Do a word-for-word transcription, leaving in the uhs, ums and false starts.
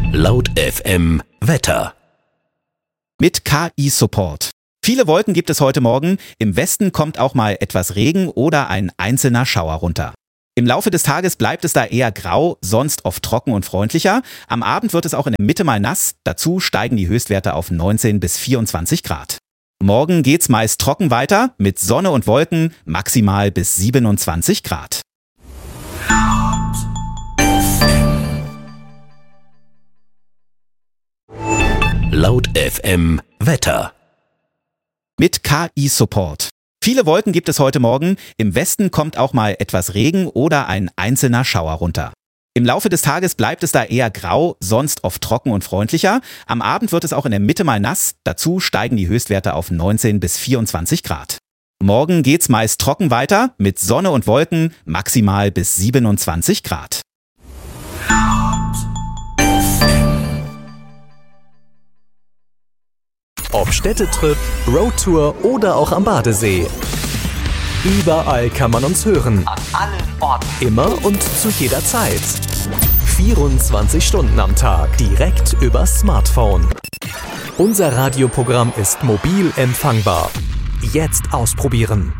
Laut F M Wetter. Mit K I-Support. Viele Wolken gibt es heute Morgen. Im Westen kommt auch mal etwas Regen oder ein einzelner Schauer runter. Im Laufe des Tages bleibt es da eher grau, sonst oft trocken und freundlicher. Am Abend wird es auch in der Mitte mal nass. Dazu steigen die Höchstwerte auf neunzehn bis vierundzwanzig Grad. Morgen geht's meist trocken weiter, mit Sonne und Wolken, maximal bis siebenundzwanzig Grad. Laut F M Wetter. Mit K I-Support. Viele Wolken gibt es heute Morgen. Im Westen kommt auch mal etwas Regen oder ein einzelner Schauer runter. Im Laufe des Tages bleibt es da eher grau, sonst oft trocken und freundlicher. Am Abend wird es auch in der Mitte mal nass. Dazu steigen die Höchstwerte auf neunzehn bis vierundzwanzig Grad. Morgen geht's meist trocken weiter, mit Sonne und Wolken, maximal bis siebenundzwanzig Grad. Ob Städtetrip, Roadtour oder auch am Badesee. Überall kann man uns hören. An allen Orten. Immer und zu jeder Zeit. vierundzwanzig Stunden am Tag. Direkt übers Smartphone. Unser Radioprogramm ist mobil empfangbar. Jetzt ausprobieren.